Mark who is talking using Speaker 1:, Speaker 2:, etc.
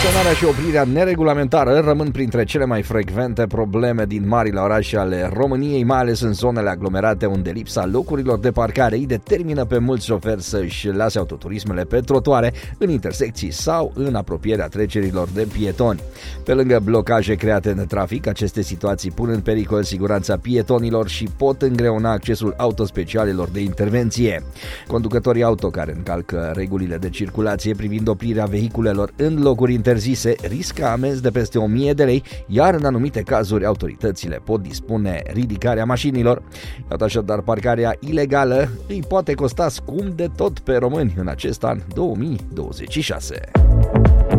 Speaker 1: Staționarea și oprirea neregulamentară rămân printre cele mai frecvente probleme din marile orașe ale României, mai ales în zonele aglomerate unde lipsa locurilor de parcare îi determină pe mulți șoferi să-și lase autoturismele pe trotuare, în intersecții sau în apropierea trecerilor de pietoni. Pe lângă blocaje create de trafic, aceste situații pun în pericol siguranța pietonilor și pot îngreuna accesul autospecialelor de intervenție. Conducătorii auto care încalcă regulile de circulație privind oprirea vehiculelor în locuri interzise riscă amenzi de peste 1000 de lei, iar în anumite cazuri autoritățile pot dispune ridicarea mașinilor. Iată așadar, parcarea ilegală îi poate costa scump de tot pe români în acest an 2026.